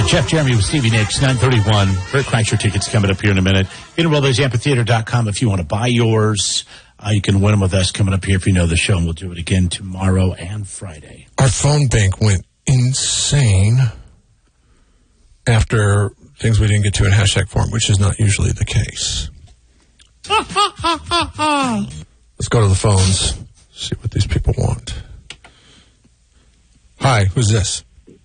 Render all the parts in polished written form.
Jeff Jeremy with Stevie Nicks, 9:31. Bert Kreischer tickets coming up here in a minute. InterWorldAmphitheater.com if you want to buy yours. You can win them with us coming up here if you know the show, and we'll do it again tomorrow and Friday. Our phone bank went insane after things we didn't get to in hashtag form, which is not usually the case. Let's go to the phones, see what these people want. Hi, who's this?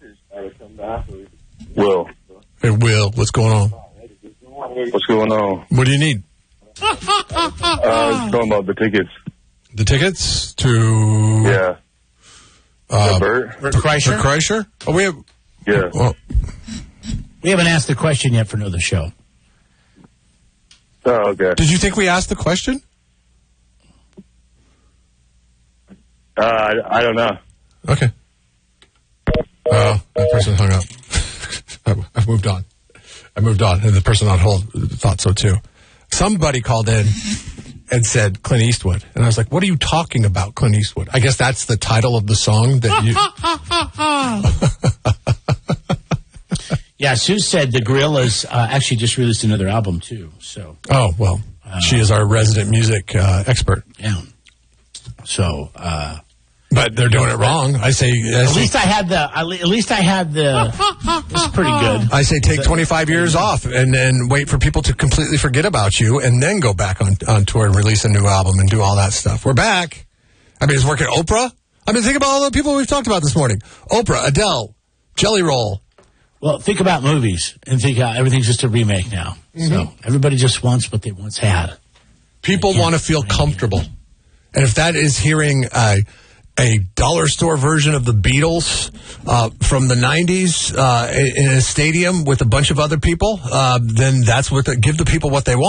Will. Hey, Will, what's going on? What's going on? What do you need? It's talking about the tickets. The tickets to... Yeah. Bert Kreischer? Bert Kreischer? Oh, we have... Yeah. Well, we haven't asked the question yet for Know the Show. Oh, okay. Did you think we asked the question? I don't know. Okay. Oh, that person hung up. I've moved on. And the person on hold thought so too. Somebody called in and said Clint Eastwood. And I was like, what are you talking about, Clint Eastwood? I guess that's the title of the song that you... Yeah, Sue said the Gorillaz actually just released another album too. So. Oh, well, she is our resident music expert. Yeah. So... But they're doing it wrong. At least I had the. It's pretty good. I say take 25 years off and then wait for people to completely forget about you and then go back on tour and release a new album and do all that stuff. We're back. I mean, it's working. Oprah. I mean, think about all the people we've talked about this morning. Oprah, Adele, Jelly Roll. Well, think about movies and think how everything's just a remake now. Mm-hmm. So everybody just wants what they once had. People want to feel comfortable. And if that is hearing a dollar store version of the Beatles from the 90s in a stadium with a bunch of other people, then that's give the people what they want.